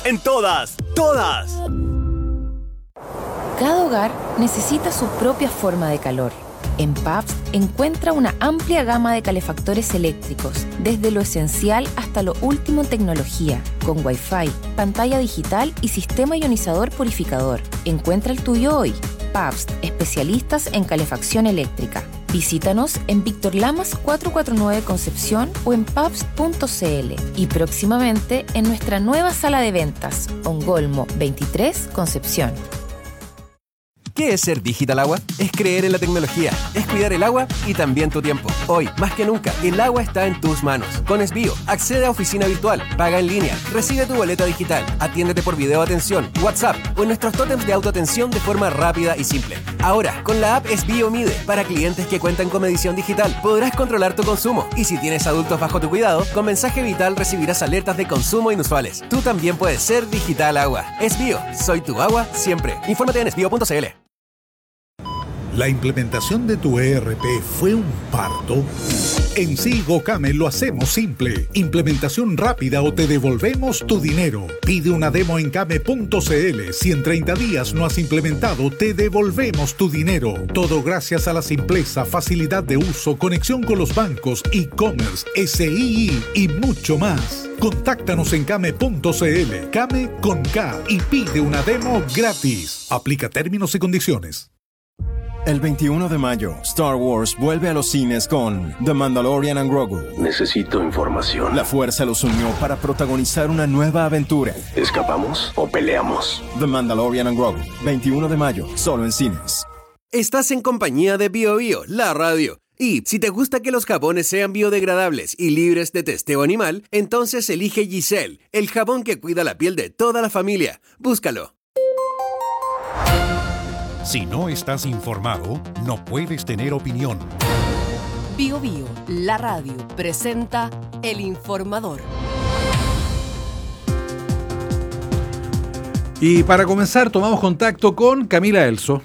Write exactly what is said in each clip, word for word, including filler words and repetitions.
en todas, todas. Cada hogar necesita su propia forma de calor. En Pabst encuentra una amplia gama de calefactores eléctricos, desde lo esencial hasta lo último en tecnología, con Wi-Fi, pantalla digital y sistema ionizador purificador. Encuentra el tuyo hoy. Pabst, especialistas en calefacción eléctrica. Visítanos en Víctor Lamas cuatrocientos cuarenta y nueve Concepción o en pabst punto c l y próximamente en nuestra nueva sala de ventas, Ongolmo veintitrés Concepción. ¿Qué es ser Digital Agua? Es creer en la tecnología, es cuidar el agua y también tu tiempo. Hoy, más que nunca, el agua está en tus manos. Con Esbio, accede a oficina virtual, paga en línea, recibe tu boleta digital, atiéndete por video atención, WhatsApp o en nuestros tótems de autoatención de forma rápida y simple. Ahora, con la app Esbio Mide, para clientes que cuentan con medición digital, podrás controlar tu consumo. Y si tienes adultos bajo tu cuidado, con mensaje vital recibirás alertas de consumo inusuales. Tú también puedes ser Digital Agua. Esbio, soy tu agua siempre. Infórmate en esbio punto c l. ¿La implementación de tu E R P fue un parto? En Sigocame lo hacemos simple. Implementación rápida o te devolvemos tu dinero. Pide una demo en came punto c l. Si en treinta días no has implementado, te devolvemos tu dinero. Todo gracias a la simpleza, facilidad de uso, conexión con los bancos, e-commerce, S I I y mucho más. Contáctanos en came punto c l. Came con K y pide una demo gratis. Aplica términos y condiciones. El veintiuno de mayo, Star Wars vuelve a los cines con The Mandalorian and Grogu. Necesito información. La Fuerza los unió para protagonizar una nueva aventura. ¿Escapamos o peleamos? The Mandalorian and Grogu, veintiuno de mayo, solo en cines. Estás en compañía de BioBio, la radio. Y si te gusta que los jabones sean biodegradables y libres de testeo animal, entonces elige Giselle, el jabón que cuida la piel de toda la familia. Búscalo. Si no estás informado, no puedes tener opinión. Bio Bio, la radio, presenta El Informador. Y para comenzar, tomamos contacto con Camila Elso.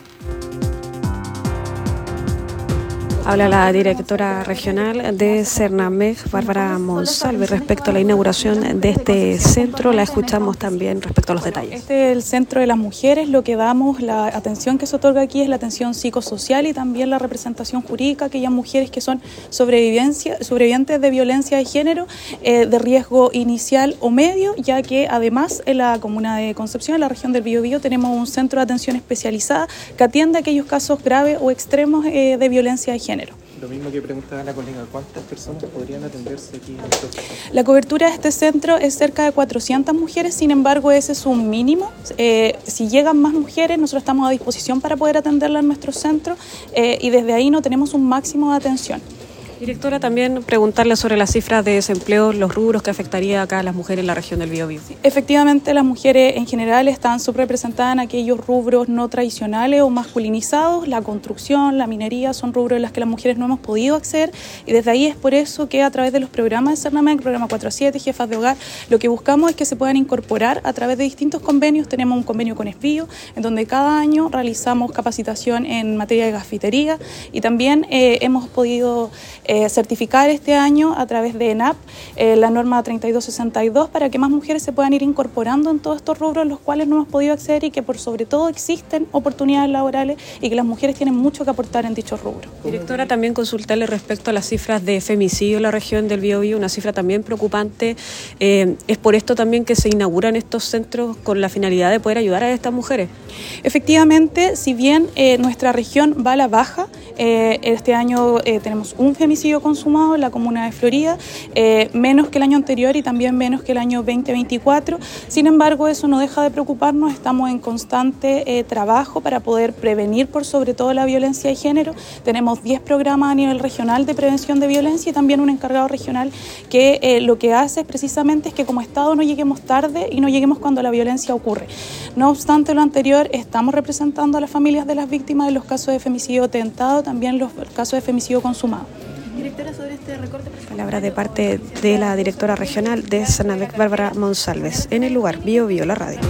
Habla la directora regional de Cernamec, Bárbara Monsalve, respecto a la inauguración de este centro. La escuchamos también respecto a los detalles. Este es el Centro de las Mujeres. Lo que damos, la atención que se otorga aquí es la atención psicosocial y también la representación jurídica a aquellas mujeres que son sobrevivencia, sobrevivientes de violencia de género, eh, de riesgo inicial o medio, ya que además en la comuna de Concepción, en la región del Biobío, tenemos un centro de atención especializada que atiende aquellos casos graves o extremos eh, de violencia de género. Lo mismo que preguntaba la colega, ¿cuántas personas podrían atenderse aquí en estos casos? La cobertura de este centro es cerca de cuatrocientas mujeres, sin embargo ese es un mínimo. Eh, si llegan más mujeres, nosotros estamos a disposición para poder atenderlas en nuestro centro eh, y desde ahí no tenemos un máximo de atención. Directora, también preguntarle sobre las cifras de desempleo, los rubros que afectaría acá a las mujeres en la región del Biobío. Sí, efectivamente, las mujeres en general están subrepresentadas en aquellos rubros no tradicionales o masculinizados. La construcción, la minería son rubros en los que las mujeres no hemos podido acceder y desde ahí es por eso que a través de los programas de Cernamec, programa cuatro a siete, Jefas de Hogar, lo que buscamos es que se puedan incorporar a través de distintos convenios. Tenemos un convenio con Esbio, en donde cada año realizamos capacitación en materia de gafitería y también eh, hemos podido Eh, certificar este año a través de ENAP eh, la norma treinta y dos sesenta y dos para que más mujeres se puedan ir incorporando en todos estos rubros en los cuales no hemos podido acceder y que por sobre todo existen oportunidades laborales y que las mujeres tienen mucho que aportar en dichos rubros. Directora, también consultarle respecto a las cifras de femicidio en la región del Biobío, una cifra también preocupante. Eh, ¿Es por esto también que se inauguran estos centros con la finalidad de poder ayudar a estas mujeres? Efectivamente, si bien eh, nuestra región va a la baja, eh, este año eh, tenemos un femicidio consumado en la comuna de Florida, eh, menos que el año anterior y también menos que el año veinte veinticuatro. Sin embargo, eso no deja de preocuparnos, estamos en constante eh, trabajo para poder prevenir por sobre todo la violencia de género. Tenemos diez programas a nivel regional de prevención de violencia y también un encargado regional que eh, lo que hace precisamente es que como Estado no lleguemos tarde y no lleguemos cuando la violencia ocurre. No obstante lo anterior, estamos representando a las familias de las víctimas en los casos de femicidio tentado, también los casos de femicidio consumado. Directora, sobre este recorte. Palabras de parte de la directora regional de Cernamec, Bárbara Monsalves. En el lugar, Bio Bio, la radio.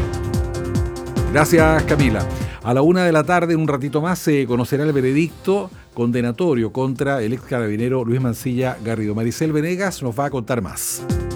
Gracias, Camila. A la una de la tarde, en un ratito más, se conocerá el veredicto condenatorio contra el ex carabinero Luis Mancilla Garrido. Maricel Venegas nos va a contar más.